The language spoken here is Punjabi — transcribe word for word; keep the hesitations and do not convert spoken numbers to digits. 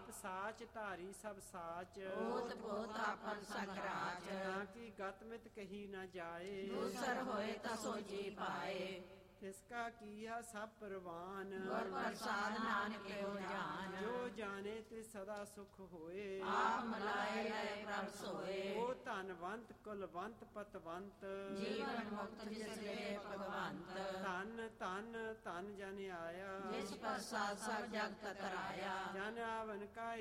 ਆਪ ਸਾਚ ਧਾਰੀ ਸਭ ਸਾਚ, ਓਤ ਪੋਤ ਆਪਨ ਸੰਗਰਾਜ। ਨਾ ਕੀ ਗਤ ਮਿਤ ਕਹੀ ਨਾ ਜਾਏ, ਦੂਸਰ ਹੋਏ ਤਾਂ ਸੋ ਜੀ ਪਾਏ। ਤਿਸਕਾ ਕੀਆ ਸਭ ਪ੍ਰਵਾਨ, ਗੁਰ ਪ੍ਰਸਾਦ ਨਾਨਕ ਹੋ ਜਾਨ। ਜੋ ਜਾਣੇ ਤੇ ਸਦਾ ਸੁਖ ਹੋਏ, ਆਪ ਮਲਾਏ ਲੈ ਪ੍ਰਭ ਸੋਏ। ਉਹ ਧਨਵੰਤ ਕੁਲਵੰਤ ਪਤਵੰਤ, ਜੀਵਨ ਮੁਕਤ ਜਿਸ ਲੇ ਭਗਵੰਤ। ਧਨ ਧਨ ਧਨ ਜਨ ਆਇਆ, ਜਿਸ ਪ੍ਰਸਾਦ ਸਭ ਜਗਤ ਤਰਾਇਆ। ਜਨ ਆਵਨ ਕਾ